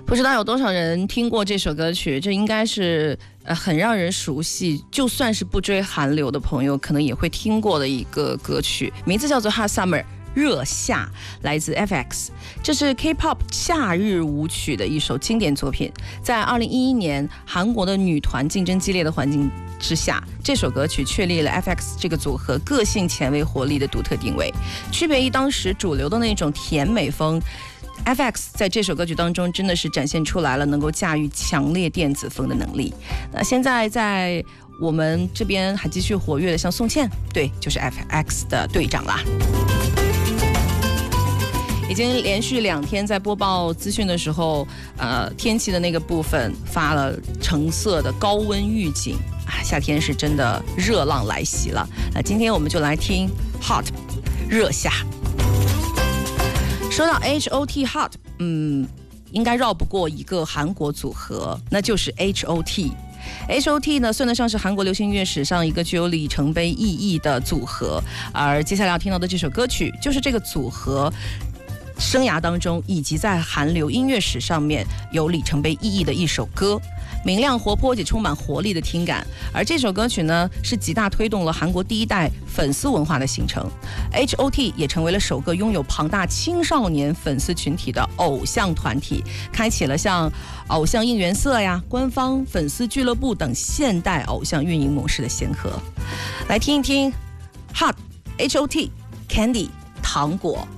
不知道有多少人听过这首歌曲，这应该是很让人熟悉，就算是不追韩流的朋友可能也会听过的一个歌曲，名字叫做 Hot Summer 热夏，来自 FX， 这是 K-pop 夏日舞曲的一首经典作品。在2011年韩国的女团竞争激烈的环境之下，这首歌曲确立了 FX 这个组合个性前卫活力的独特定位，区别于当时主流的那种甜美风。FX 在这首歌曲当中真的是展现出来了能够驾驭强烈电子风的能力。现在在我们这边还继续活跃的像宋茜，对，就是 FX 的队长啦。已经连续2天在播报资讯的时候，天气的那个部分发了橙色的高温预警啊，夏天是真的热浪来袭了。今天我们就来听 Hot 热夏。说到 HOT Hot， 应该绕不过一个韩国组合，那就是 HOT。HOT 呢，算得上是韩国流行音乐史上一个具有里程碑意义的组合，而接下来要听到的这首歌曲，就是这个组合生涯当中以及在韩流音乐史上面有里程碑意义的一首歌，明亮活泼且充满活力的听感。而这首歌曲呢，是极大推动了韩国第一代粉丝文化的形成。HOT 也成为了首个拥有庞大青少年粉丝群体的偶像团体，开启了像偶像应援色呀、官方粉丝俱乐部等现代偶像运营模式的先河。来听一听 HOT HOT Candy 糖果。